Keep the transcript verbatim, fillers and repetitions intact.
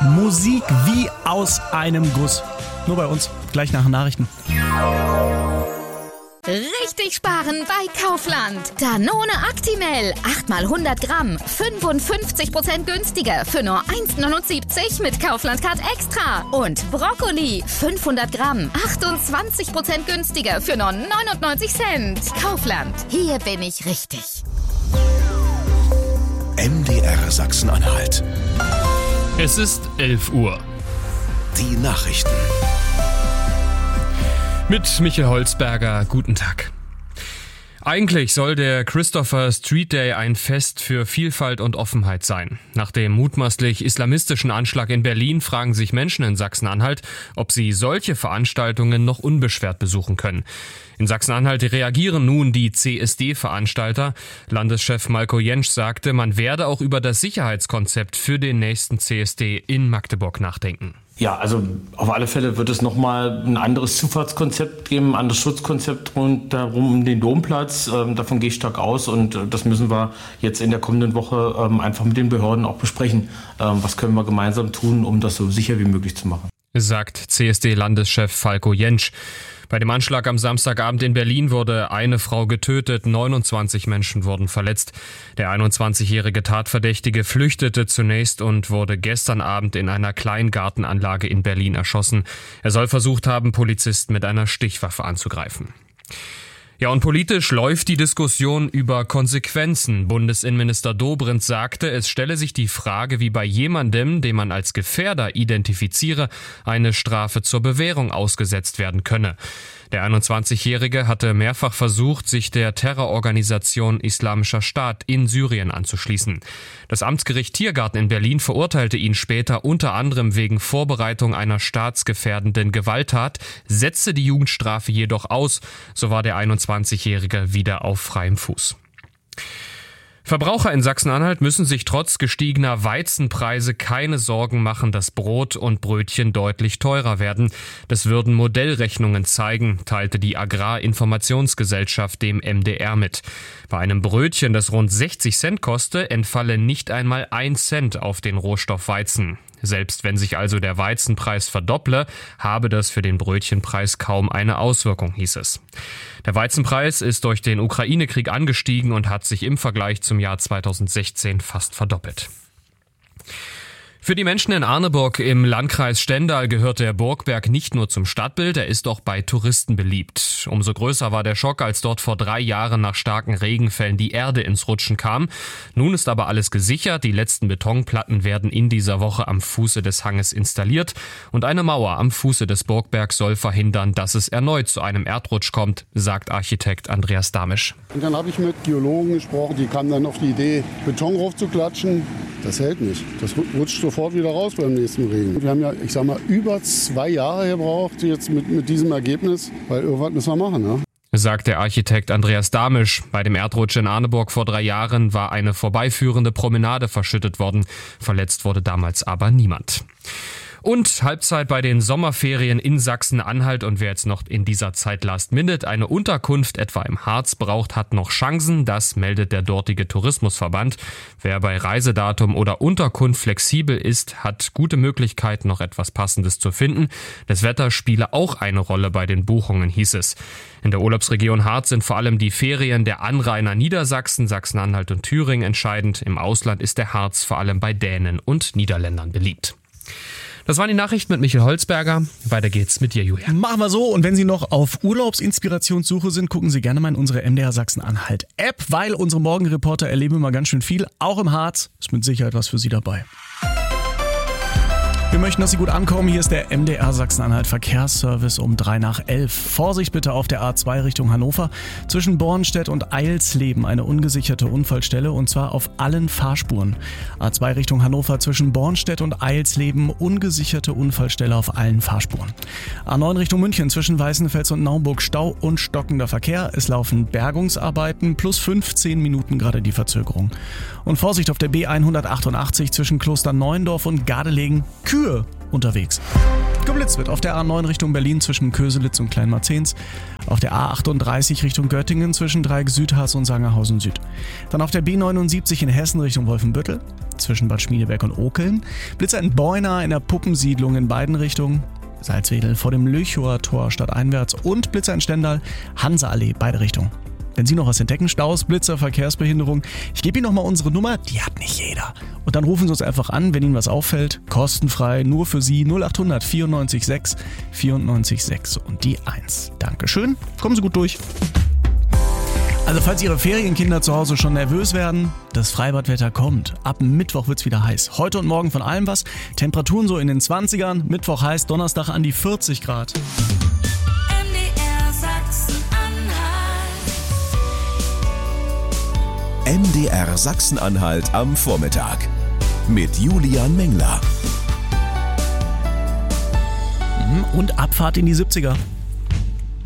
Musik wie aus einem Guss. Nur bei uns, gleich nach den Nachrichten. Richtig sparen bei Kaufland. Danone Actimel, acht mal hundert Gramm, fünfundfünfzig Prozent günstiger für nur eins neunundsiebzig mit Kaufland Card Extra. Und Brokkoli, fünfhundert Gramm, achtundzwanzig Prozent günstiger für nur neunundneunzig Cent. Kaufland, hier bin ich richtig. M D R Sachsen-Anhalt. Es ist elf Uhr. Die Nachrichten. Mit Michael Holzberger, guten Tag. Eigentlich soll der Christopher Street Day ein Fest für Vielfalt und Offenheit sein. Nach dem mutmaßlich islamistischen Anschlag in Berlin fragen sich Menschen in Sachsen-Anhalt, ob sie solche Veranstaltungen noch unbeschwert besuchen können. In Sachsen-Anhalt reagieren nun die C S D-Veranstalter. Landeschef Malko Jentsch sagte, man werde auch über das Sicherheitskonzept für den nächsten C S D in Magdeburg nachdenken. Ja, also auf alle Fälle wird es nochmal ein anderes Zufahrtskonzept geben, ein anderes Schutzkonzept rundherum um den Domplatz. Ähm, davon gehe ich stark aus und äh, das müssen wir jetzt in der kommenden Woche ähm, einfach mit den Behörden auch besprechen. Ähm, was können wir gemeinsam tun, um das so sicher wie möglich zu machen? Sagt C S D-Landeschef Falko Jentsch. Bei dem Anschlag am Samstagabend in Berlin wurde eine Frau getötet, neunundzwanzig Menschen wurden verletzt. Der einundzwanzigjährige Tatverdächtige flüchtete zunächst und wurde gestern Abend in einer Kleingartenanlage in Berlin erschossen. Er soll versucht haben, Polizisten mit einer Stichwaffe anzugreifen. Ja, und politisch läuft die Diskussion über Konsequenzen. Bundesinnenminister Dobrindt sagte, es stelle sich die Frage, wie bei jemandem, den man als Gefährder identifiziere, eine Strafe zur Bewährung ausgesetzt werden könne. Der einundzwanzigjährige hatte mehrfach versucht, sich der Terrororganisation Islamischer Staat in Syrien anzuschließen. Das Amtsgericht Tiergarten in Berlin verurteilte ihn später unter anderem wegen Vorbereitung einer staatsgefährdenden Gewalttat, setzte die Jugendstrafe jedoch aus. So war der einundzwanzigjährige wieder auf freiem Fuß. Verbraucher in Sachsen-Anhalt müssen sich trotz gestiegener Weizenpreise keine Sorgen machen, dass Brot und Brötchen deutlich teurer werden. Das würden Modellrechnungen zeigen, teilte die Agrarinformationsgesellschaft dem M D R mit. Bei einem Brötchen, das rund sechzig Cent koste, entfalle nicht einmal ein Cent auf den Rohstoff Weizen. Selbst wenn sich also der Weizenpreis verdopple, habe das für den Brötchenpreis kaum eine Auswirkung, hieß es. Der Weizenpreis ist durch den Ukraine-Krieg angestiegen und hat sich im Vergleich zum Jahr zweitausendsechzehn fast verdoppelt. Für die Menschen in Arneburg im Landkreis Stendal gehört der Burgberg nicht nur zum Stadtbild, er ist auch bei Touristen beliebt. Umso größer war der Schock, als dort vor drei Jahren nach starken Regenfällen die Erde ins Rutschen kam. Nun ist aber alles gesichert, die letzten Betonplatten werden in dieser Woche am Fuße des Hanges installiert und eine Mauer am Fuße des Burgbergs soll verhindern, dass es erneut zu einem Erdrutsch kommt, sagt Architekt Andreas Damisch. Und dann habe ich mit Geologen gesprochen, die kamen dann auf die Idee, Beton raufzuklatschen. Das hält nicht. Das rutscht sofort wieder raus beim nächsten Regen. Wir haben ja, ich sag mal, über zwei Jahre gebraucht jetzt mit, mit diesem Ergebnis, weil irgendwas müssen wir machen, ne? Sagt der Architekt Andreas Damisch. Bei dem Erdrutsch in Arneburg vor drei Jahren war eine vorbeiführende Promenade verschüttet worden. Verletzt wurde damals aber niemand. Und Halbzeit bei den Sommerferien in Sachsen-Anhalt und wer jetzt noch in dieser Zeit last minute eine Unterkunft etwa im Harz braucht, hat noch Chancen. Das meldet der dortige Tourismusverband. Wer bei Reisedatum oder Unterkunft flexibel ist, hat gute Möglichkeiten, noch etwas Passendes zu finden. Das Wetter spiele auch eine Rolle bei den Buchungen, hieß es. In der Urlaubsregion Harz sind vor allem die Ferien der Anrainer Niedersachsen, Sachsen-Anhalt und Thüringen entscheidend. Im Ausland ist der Harz vor allem bei Dänen und Niederländern beliebt. Das waren die Nachrichten mit Michael Holzberger. Weiter geht's mit dir, Julia. Machen wir so. Und wenn Sie noch auf Urlaubsinspirationssuche sind, gucken Sie gerne mal in unsere M D R Sachsen-Anhalt-App, weil unsere Morgenreporter erleben immer ganz schön viel. Auch im Harz ist mit Sicherheit was für Sie dabei. Wir möchten, dass Sie gut ankommen. Hier ist der M D R Sachsen-Anhalt Verkehrsservice um drei nach elf. Vorsicht bitte auf der A zwei Richtung Hannover. Zwischen Bornstedt und Eilsleben eine ungesicherte Unfallstelle und zwar auf allen Fahrspuren. A zwei Richtung Hannover zwischen Bornstedt und Eilsleben ungesicherte Unfallstelle auf allen Fahrspuren. A neun Richtung München zwischen Weißenfels und Naumburg Stau und stockender Verkehr. Es laufen Bergungsarbeiten plus fünfzehn Minuten gerade die Verzögerung. Und Vorsicht auf der B hundertachtundachtzig zwischen Klosterneuendorf und Gardelegen. Kühe unterwegs. Geblitzt wird auf der A neun Richtung Berlin zwischen Köselitz und Kleinmarzens, auf der A achtunddreißig Richtung Göttingen zwischen Dreieck Südharz und Sangerhausen Süd. Dann auf der B neunundsiebzig in Hessen Richtung Wolfenbüttel zwischen Bad Schmiedeberg und Okeln, Blitzer in Beuna in der Puppensiedlung in beiden Richtungen, Salzwedel vor dem Lüchower Tor stadteinwärts und Blitzer in Stendal, Hanseallee, beide Richtungen. Wenn Sie noch was entdecken, Staus, Blitzer, Verkehrsbehinderung, ich gebe Ihnen nochmal unsere Nummer, die hat nicht jeder. Und dann rufen Sie uns einfach an, wenn Ihnen was auffällt, kostenfrei, nur für Sie, null acht hundert vierundneunzig sechs vierundneunzig sechs und die eins. Dankeschön, kommen Sie gut durch. Also falls Ihre Ferienkinder zu Hause schon nervös werden, das Freibadwetter kommt. Ab Mittwoch wird's wieder heiß. Heute und morgen von allem was. Temperaturen so in den zwanzigern, Mittwoch heiß, Donnerstag an die vierzig Grad. M D R Sachsen-Anhalt am Vormittag mit Julian Mengler. Und Abfahrt in die siebziger.